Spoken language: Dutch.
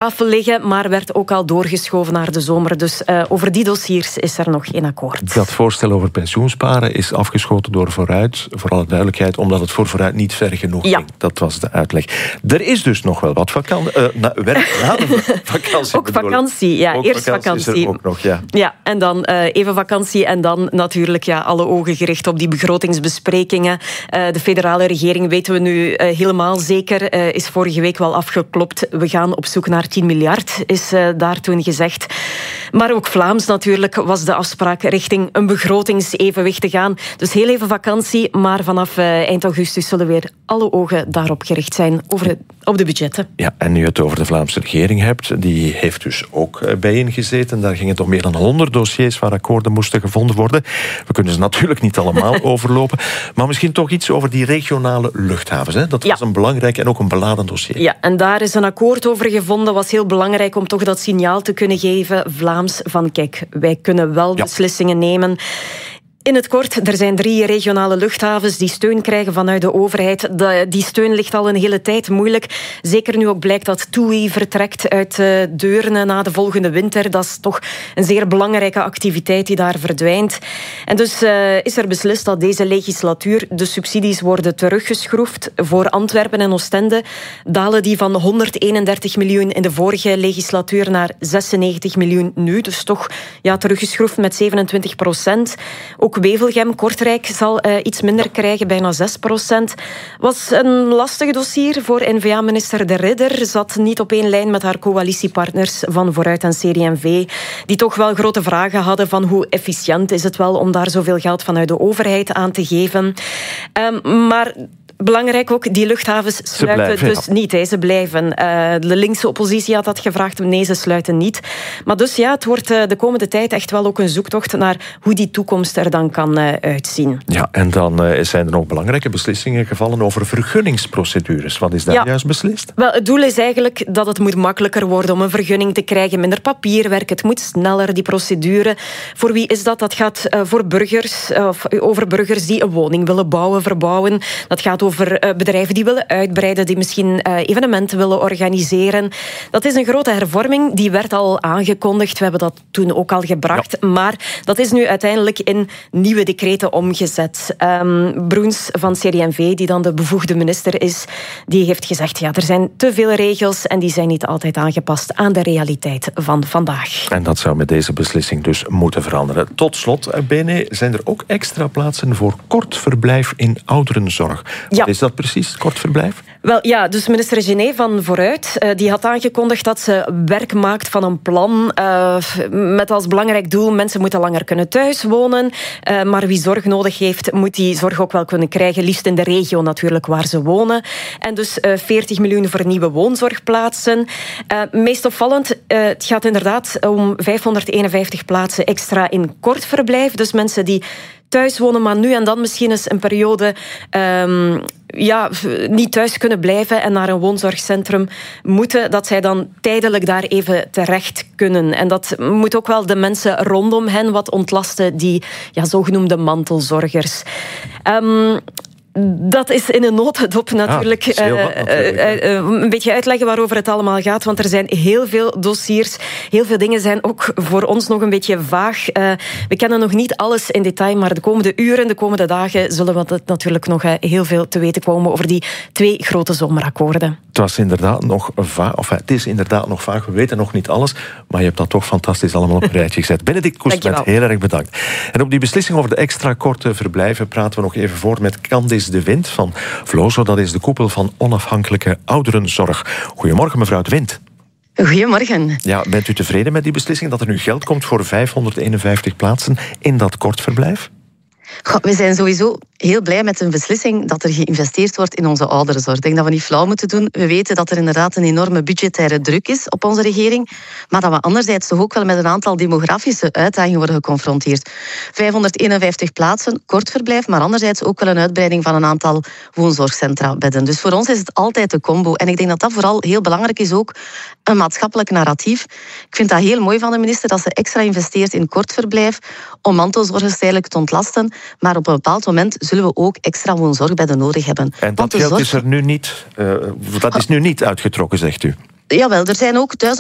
tafel liggen, maar werd ook al doorgeschoven naar de zomer. Dus over die dossiers is er nog geen akkoord. Dat voorstel over pensioensparen is afgeschoten door Vooruit, voor alle duidelijkheid, omdat het voor Vooruit niet ver genoeg ging. Dat was de uitleg. Er is dus nog wel wat vakantie. Ook vakantie, ja. Ook Eerst vakantie. vakantie. Is er ook nog, ja. Ja, en dan even vakantie en dan natuurlijk alle ogen gericht op die begrotingsbesprekingen. De federale regering, weten we nu helemaal zeker, is vorige week wel afgeklopt. We gaan op zoek naar 10 miljard, is daar toen gezegd. Maar ook Vlaams natuurlijk was de afspraak richting een begrotingsevenwicht te gaan. Dus heel even vakantie, maar vanaf eind augustus zullen weer alle ogen daarop gericht zijn op de budgetten. Ja, en nu je het over de Vlaamse regering hebt, die heeft dus ook bijeengezeten. Daar ging het om meer dan 100 dossiers waar akkoorden moesten gevonden worden. We kunnen ze natuurlijk niet allemaal overlopen, maar misschien toch iets over die regionale luchthavens. Hè? Dat was een belangrijk en ook een beladen dossier. Ja, en daar is een akkoord over gevonden. Was heel belangrijk om toch dat signaal te kunnen geven, Vlaams, van kijk, wij kunnen wel beslissingen nemen. In het kort, er zijn 3 regionale luchthavens die steun krijgen vanuit de overheid. Die steun ligt al een hele tijd moeilijk. Zeker nu ook blijkt dat TUI vertrekt uit Deurne na de volgende winter. Dat is toch een zeer belangrijke activiteit die daar verdwijnt. En dus is er beslist dat deze legislatuur de subsidies worden teruggeschroefd. Voor Antwerpen en Oostende dalen die van 131 miljoen in de vorige legislatuur naar 96 miljoen nu. Dus toch teruggeschroefd met 27%. Ook Wevelgem, Kortrijk zal iets minder krijgen, bijna 6%. Was een lastig dossier voor N-VA-minister De Ridder. Zat niet op één lijn met haar coalitiepartners van Vooruit en CD&V, die toch wel grote vragen hadden van hoe efficiënt is het wel om daar zoveel geld vanuit de overheid aan te geven. Maar belangrijk ook, die luchthavens sluiten niet. Ze blijven. De linkse oppositie had dat gevraagd. Nee, ze sluiten niet. Maar dus het wordt de komende tijd echt wel ook een zoektocht naar hoe die toekomst er dan kan uitzien. Ja, en dan zijn er nog belangrijke beslissingen gevallen over vergunningsprocedures. Wat is daar juist beslist? Wel, het doel is eigenlijk dat het moet makkelijker worden om een vergunning te krijgen. Minder papierwerk, het moet sneller, die procedure. Voor wie is dat? Dat gaat voor burgers, over burgers die een woning willen bouwen, verbouwen. Dat gaat over bedrijven die willen uitbreiden, die misschien evenementen willen organiseren. Dat is een grote hervorming, die werd al aangekondigd. We hebben dat toen ook al gebracht. Maar dat is nu uiteindelijk in nieuwe decreten omgezet. Broens van CD&V, die dan de bevoegde minister is, die heeft gezegd, er zijn te veel regels en die zijn niet altijd aangepast aan de realiteit van vandaag. En dat zou met deze beslissing dus moeten veranderen. Tot slot, Bene, zijn er ook extra plaatsen voor kort verblijf in ouderenzorg? Wat is dat precies, kort verblijf? Wel dus minister Genet van Vooruit, die had aangekondigd dat ze werk maakt van een plan met als belangrijk doel, mensen moeten langer kunnen thuis wonen, maar wie zorg nodig heeft, moet die zorg ook wel kunnen krijgen, liefst in de regio natuurlijk waar ze wonen. En dus 40 miljoen voor nieuwe woonzorgplaatsen. Meest opvallend, het gaat inderdaad om 551 plaatsen extra in kort verblijf, dus mensen die thuis wonen, maar nu en dan misschien eens een periode niet thuis kunnen blijven en naar een woonzorgcentrum moeten, dat zij dan tijdelijk daar even terecht kunnen. En dat moet ook wel de mensen rondom hen wat ontlasten, die zogenoemde mantelzorgers. Dat is in een notendop natuurlijk. Een beetje uitleggen waarover het allemaal gaat, want er zijn heel veel dossiers. Heel veel dingen zijn ook voor ons nog een beetje vaag. We kennen nog niet alles in detail, maar de komende uren, de komende dagen zullen we natuurlijk nog heel veel te weten komen over die 2 grote zomerakkoorden. Het is inderdaad nog vaag, we weten nog niet alles, maar je hebt dat toch fantastisch allemaal op een rijtje gezet. Benedict Koestmet, heel erg bedankt. En op die beslissing over de extra korte verblijven praten we nog even voort met Candice De Wind van Vlozo. Dat is de koepel van onafhankelijke ouderenzorg. Goedemorgen, mevrouw De Wind. Goedemorgen. Ja, bent u tevreden met die beslissing dat er nu geld komt voor 551 plaatsen in dat kortverblijf? We zijn sowieso heel blij met een beslissing dat er geïnvesteerd wordt in onze ouderenzorg. Ik denk dat we niet flauw moeten doen. We weten dat er inderdaad een enorme budgettaire druk is op onze regering, maar dat we anderzijds toch ook wel met een aantal demografische uitdagingen worden geconfronteerd. 551 plaatsen, kort verblijf, maar anderzijds ook wel een uitbreiding van een aantal woonzorgcentra bedden. Dus voor ons is het altijd de combo. En ik denk dat dat vooral heel belangrijk is, ook een maatschappelijk narratief. Ik vind dat heel mooi van de minister dat ze extra investeert in kort verblijf om mantelzorgers tijdelijk te ontlasten. Maar op een bepaald moment zullen we ook extra woonzorgbedden nodig hebben. En dat geld is er nu niet, dat is nu niet uitgetrokken, zegt u? Jawel, er zijn ook